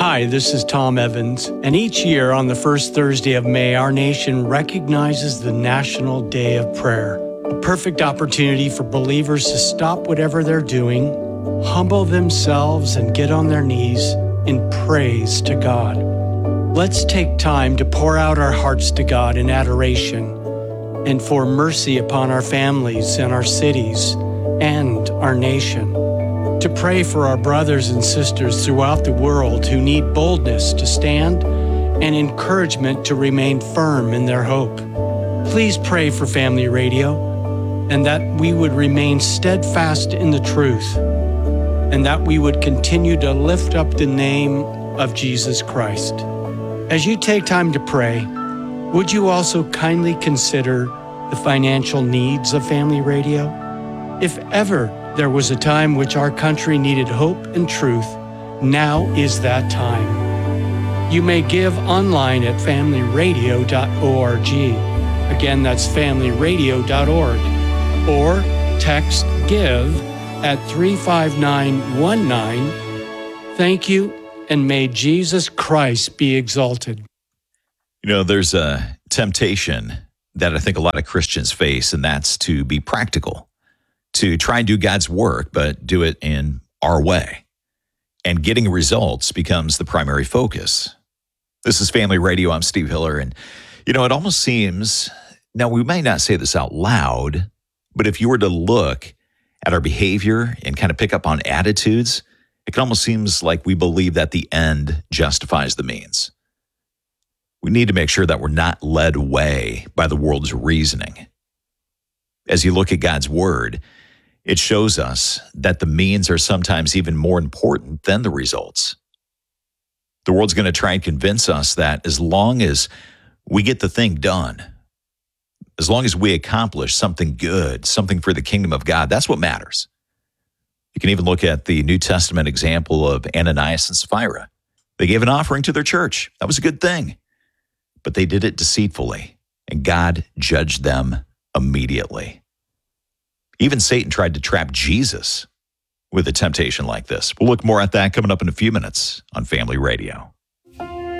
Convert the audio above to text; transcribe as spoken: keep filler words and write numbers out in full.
Hi, this is Tom Evans, and each year on the first Thursday of May, our nation recognizes the National Day of Prayer, a perfect opportunity for believers to stop whatever they're doing, humble themselves, and get on their knees in praise to God. Let's take time to pour out our hearts to God in adoration and for mercy upon our families and our cities and our nation. To pray for our brothers and sisters throughout the world who need boldness to stand and encouragement to remain firm in their hope. Please pray for Family Radio and that we would remain steadfast in the truth and that we would continue to lift up the name of Jesus Christ. As you take time to pray, would you also kindly consider the financial needs of Family Radio? If ever there was a time which our country needed hope and truth, now is that time. You may give online at family radio dot org. Again, that's family radio dot org. Or text GIVE at three five nine one nine. Thank you, and may Jesus Christ be exalted. You know, there's a temptation that I think a lot of Christians face, and that's to be practical, to try and do God's work, but do it in our way. And getting results becomes the primary focus. This is Family Radio. I'm Steve Hiller. And, you know, it almost seems, now we may not say this out loud, but if you were to look at our behavior and kind of pick up on attitudes, it almost seems like we believe that the end justifies the means. We need to make sure that we're not led away by the world's reasoning. As you look at God's word, it shows us that the means are sometimes even more important than the results. The world's going to try and convince us that as long as we get the thing done, as long as we accomplish something good, something for the kingdom of God, that's what matters. You can even look at the New Testament example of Ananias and Sapphira. They gave an offering to their church. That was a good thing. But they did it deceitfully, and God judged them immediately. Even Satan tried to trap Jesus with a temptation like this. We'll look more at that coming up in a few minutes on Family Radio.